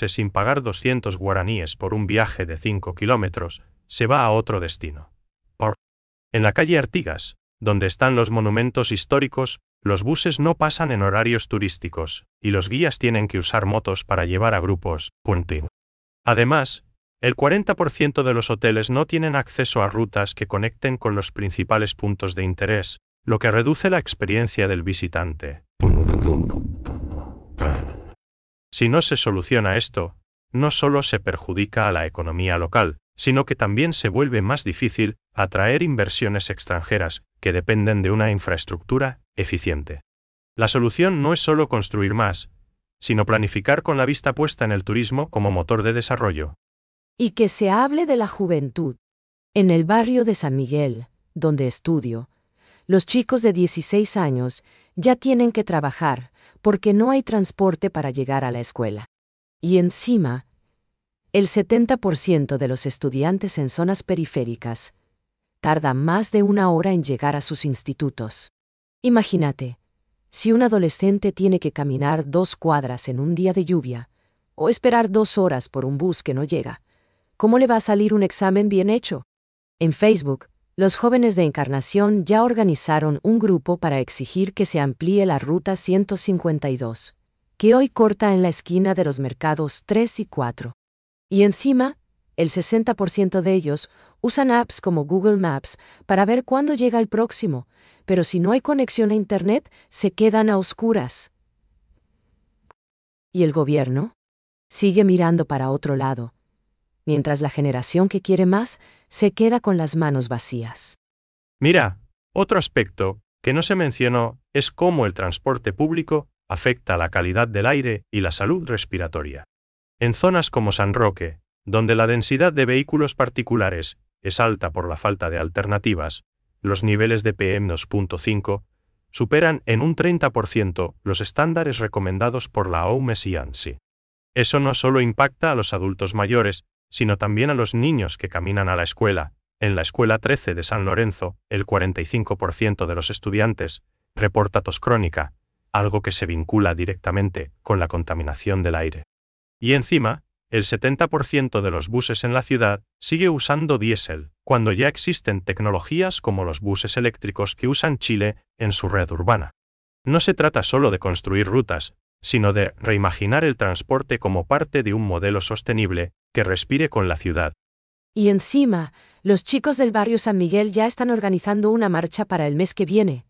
irse sin pagar 200 guaraníes por un viaje de 5 kilómetros, se va a otro destino. En la calle Artigas, donde están los monumentos históricos, los buses no pasan en horarios turísticos, y los guías tienen que usar motos para llevar a grupos. Además, el 40% de los hoteles no tienen acceso a rutas que conecten con los principales puntos de interés, lo que reduce la experiencia del visitante. Si no se soluciona esto, no solo se perjudica a la economía local, sino que también se vuelve más difícil atraer inversiones extranjeras que dependen de una infraestructura eficiente. La solución no es solo construir más, sino planificar con la vista puesta en el turismo como motor de desarrollo. Y que se hable de la juventud. En el barrio de San Miguel, donde estudio, los chicos de 16 años ya tienen que trabajar porque no hay transporte para llegar a la escuela. Y encima, el 70% de los estudiantes en zonas periféricas tardan más de 1 hora en llegar a sus institutos. Imagínate, si un adolescente tiene que caminar 2 cuadras en un día de lluvia, o esperar 2 horas por un bus que no llega, ¿cómo le va a salir un examen bien hecho? En Facebook, los jóvenes de Encarnación ya organizaron un grupo para exigir que se amplíe la ruta 152, que hoy corta en la esquina de los mercados 3 y 4. Y encima, el 60% de ellos usan apps como Google Maps para ver cuándo llega el próximo, pero si no hay conexión a Internet, se quedan a oscuras. ¿Y el gobierno? Sigue mirando para otro lado, mientras la generación que quiere más se queda con las manos vacías. Mira, otro aspecto que no se mencionó es cómo el transporte público afecta la calidad del aire y la salud respiratoria. En zonas como San Roque, donde la densidad de vehículos particulares es alta por la falta de alternativas, los niveles de PM2.5 superan en un 30% los estándares recomendados por la OMS y ANSI. Eso no solo impacta a los adultos mayores, sino también a los niños que caminan a la escuela. En la Escuela 13 de San Lorenzo, el 45% de los estudiantes reporta tos crónica, algo que se vincula directamente con la contaminación del aire. Y encima, el 70% de los buses en la ciudad sigue usando diésel, cuando ya existen tecnologías como los buses eléctricos que usan Chile en su red urbana. No se trata solo de construir rutas, sino de reimaginar el transporte como parte de un modelo sostenible que respire con la ciudad. Y encima, los chicos del barrio San Miguel ya están organizando una marcha para el mes que viene.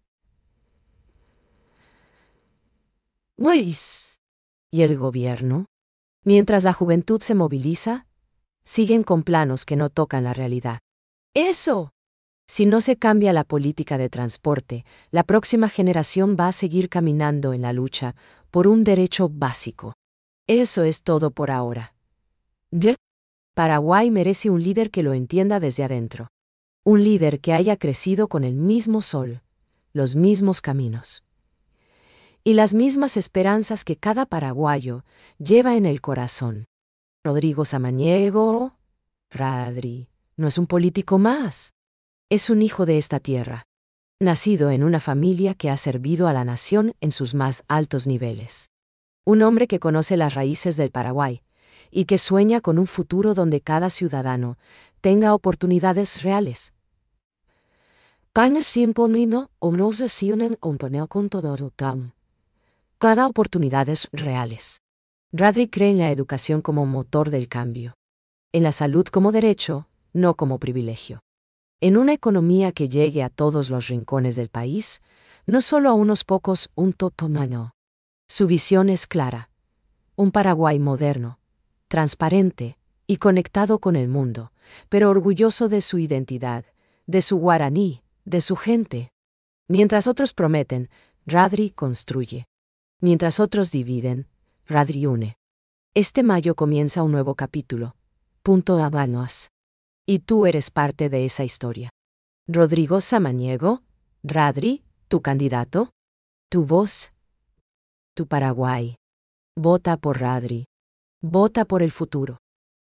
¿Y el gobierno? Mientras la juventud se moviliza, siguen con planos que no tocan la realidad. ¡Eso! Si no se cambia la política de transporte, la próxima generación va a seguir caminando en la lucha por un derecho básico. Eso es todo por ahora. Paraguay merece un líder que lo entienda desde adentro. Un líder que haya crecido con el mismo sol, los mismos caminos y las mismas esperanzas que cada paraguayo lleva en el corazón. Rodrigo Samaniego, Radri, no es un político más. Es un hijo de esta tierra, nacido en una familia que ha servido a la nación en sus más altos niveles. Un hombre que conoce las raíces del Paraguay y que sueña con un futuro donde cada ciudadano tenga oportunidades reales. Cada oportunidades reales. Radri cree en la educación como motor del cambio. En la salud como derecho, no como privilegio. En una economía que llegue a todos los rincones del país, no solo a unos pocos, un totomano. Su visión es clara. Un Paraguay moderno, transparente y conectado con el mundo, pero orgulloso de su identidad, de su guaraní, de su gente. Mientras otros prometen, Radri construye. Mientras otros dividen, Radri une. Este mayo comienza un nuevo capítulo. Habanos. Y tú eres parte de esa historia. Rodrigo Samaniego, Radri, tu candidato, tu voz, tu Paraguay. Vota por Radri. Vota por el futuro.